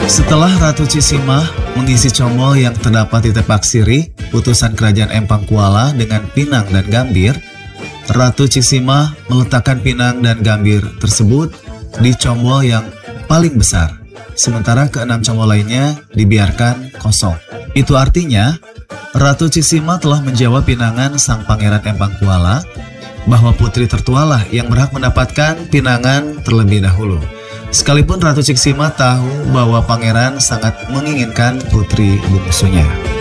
Setelah Ratu Cisimah mengisi comol yang terdapat di Tepak Sirih, putusan Kerajaan Empang Kuala dengan pinang dan gambir, Ratu Cisimah meletakkan pinang dan gambir tersebut di comol yang paling besar, sementara keenam comol lainnya dibiarkan kosong. Itu artinya, Ratu Cisimah telah menjawab pinangan sang Pangeran Empang Kuala bahwa putri tertualah yang berhak mendapatkan pinangan terlebih dahulu. Sekalipun Ratu Cisimah tahu bahwa pangeran sangat menginginkan putri bungsunya.